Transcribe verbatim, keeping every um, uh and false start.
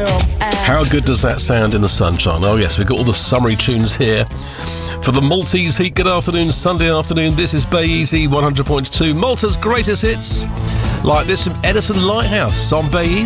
How good does that sound in the sunshine? Oh yes, we've got all the summery tunes here. For the Maltese Heat, good afternoon, Sunday afternoon. This is Bay Easy one hundred point two, Malta's greatest hits. Like this from Edison Lighthouse on Bay Easy.